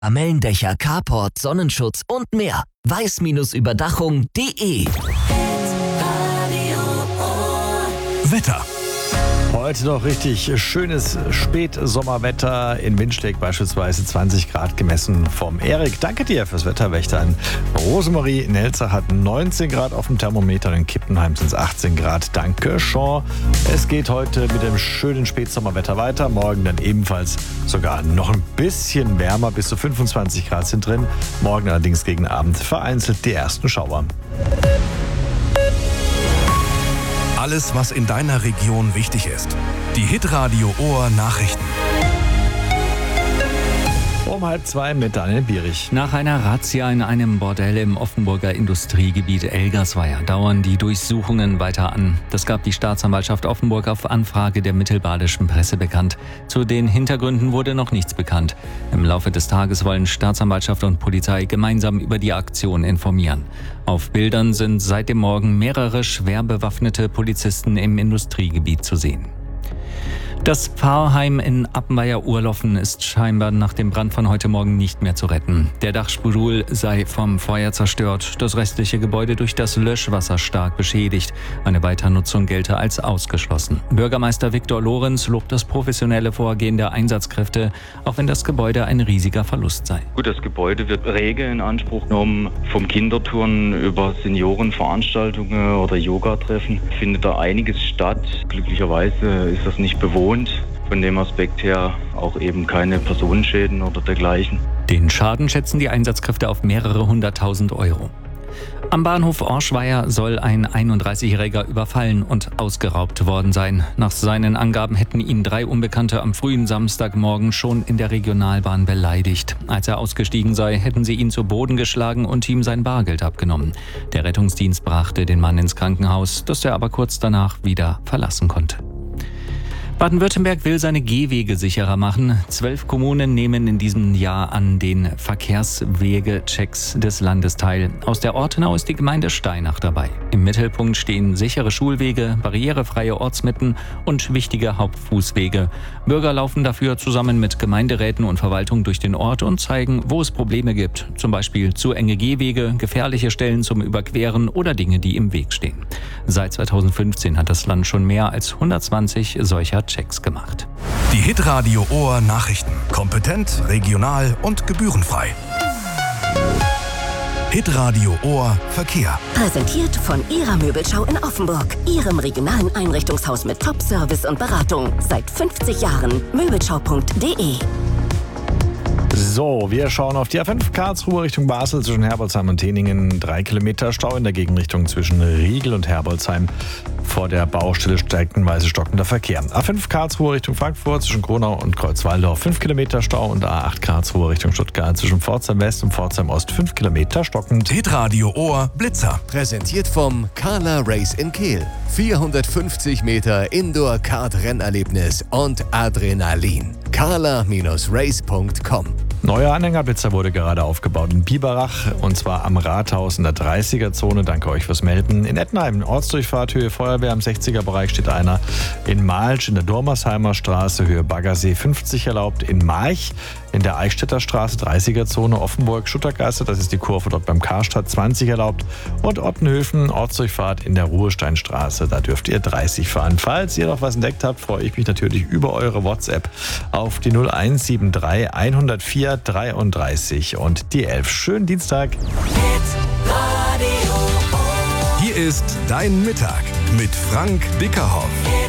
Lamellendächer, Carport, Sonnenschutz und mehr. Weiß-Überdachung.de. Wetter. Heute noch richtig schönes Spätsommerwetter. In Windsteg beispielsweise 20 Grad gemessen vom Erik. Danke dir fürs Wetterwächtern. Rosemarie Nelzer hat 19 Grad auf dem Thermometer. In Kippenheim sind es 18 Grad. Danke, Sean. Es geht heute mit dem schönen Spätsommerwetter weiter. Morgen dann ebenfalls sogar noch ein bisschen wärmer. Bis zu 25 Grad sind drin. Morgen allerdings gegen Abend vereinzelt die ersten Schauer. Alles, was in deiner Region wichtig ist. Die Hitradio Ohr Nachrichten. Um 1:30 mit Daniel Bierich. Nach einer Razzia in einem Bordell im Offenburger Industriegebiet Elgersweier dauern die Durchsuchungen weiter an. Das gab die Staatsanwaltschaft Offenburg auf Anfrage der mittelbadischen Presse bekannt. Zu den Hintergründen wurde noch nichts bekannt. Im Laufe des Tages wollen Staatsanwaltschaft und Polizei gemeinsam über die Aktion informieren. Auf Bildern sind seit dem Morgen mehrere schwer bewaffnete Polizisten im Industriegebiet zu sehen. Das Pfarrheim in Appenweier-Urloffen ist scheinbar nach dem Brand von heute Morgen nicht mehr zu retten. Der Dachstuhl sei vom Feuer zerstört, das restliche Gebäude durch das Löschwasser stark beschädigt. Eine Weiternutzung gelte als ausgeschlossen. Bürgermeister Viktor Lorenz lobt das professionelle Vorgehen der Einsatzkräfte, auch wenn das Gebäude ein riesiger Verlust sei. Gut, das Gebäude wird rege in Anspruch genommen. Vom Kindertouren über Seniorenveranstaltungen oder Yoga-Treffen findet da einiges statt. Glücklicherweise ist das nicht bewohnt. Von dem Aspekt her auch eben keine Personenschäden oder dergleichen. Den Schaden schätzen die Einsatzkräfte auf mehrere 100.000 Euro. Am Bahnhof Orschweier soll ein 31-Jähriger überfallen und ausgeraubt worden sein. Nach seinen Angaben hätten ihn 3 Unbekannte am frühen Samstagmorgen schon in der Regionalbahn beleidigt. Als er ausgestiegen sei, hätten sie ihn zu Boden geschlagen und ihm sein Bargeld abgenommen. Der Rettungsdienst brachte den Mann ins Krankenhaus, das er aber kurz danach wieder verlassen konnte. Baden-Württemberg will seine Gehwege sicherer machen. 12 Kommunen nehmen in diesem Jahr an den Verkehrswegechecks des Landes teil. Aus der Ortenau ist die Gemeinde Steinach dabei. Im Mittelpunkt stehen sichere Schulwege, barrierefreie Ortsmitten und wichtige Hauptfußwege. Bürger laufen dafür zusammen mit Gemeinderäten und Verwaltung durch den Ort und zeigen, wo es Probleme gibt. Zum Beispiel zu enge Gehwege, gefährliche Stellen zum Überqueren oder Dinge, die im Weg stehen. Seit 2015 hat das Land schon mehr als 120 solcher Checks gemacht. Die Hitradio Ohr Nachrichten. Kompetent, regional und gebührenfrei. Hitradio Ohr Verkehr. Präsentiert von Ihrer Möbelschau in Offenburg. Ihrem regionalen Einrichtungshaus mit Top-Service und Beratung. Seit 50 Jahren. Möbelschau.de. So, wir schauen auf die A5 Karlsruhe Richtung Basel zwischen Herbolzheim und Teningen. 3 Kilometer Stau in der Gegenrichtung zwischen Riegel und Herbolzheim. Vor der Baustelle streckenweise stockender Verkehr. A5 Karlsruhe Richtung Frankfurt zwischen Gronau und Kreuzwaldorf 5 Kilometer Stau und A8 Karlsruhe Richtung Stuttgart zwischen Pforzheim West und Pforzheim Ost 5 Kilometer stockend. Hitradio Ohr Blitzer. Präsentiert vom Carla Race in Kehl. 450 Meter Indoor-Kart-Rennerlebnis und Adrenalin. carla-race.com. Neuer Anhängerblitzer wurde gerade aufgebaut in Biberach und zwar am Rathaus in der 30er-Zone. Danke euch fürs Melden. In Ettenheim, Ortsdurchfahrt, Höhe Feuerwehr am 60er-Bereich steht einer. In Malsch in der Dormersheimer Straße, Höhe Baggersee 50 erlaubt. In March in der Eichstätter Straße, 30er-Zone, Offenburg, Schuttergasse, das ist die Kurve dort beim Karstadt, 20 erlaubt. Und Ottenhöfen, Ortsdurchfahrt in der Ruhesteinstraße, da dürft ihr 30 fahren. Falls ihr noch was entdeckt habt, freue ich mich natürlich über eure WhatsApp auf die 0173 104 33 und die 11. Schönen Dienstag. Hier ist Dein Mittag mit Frank Dickerhoff.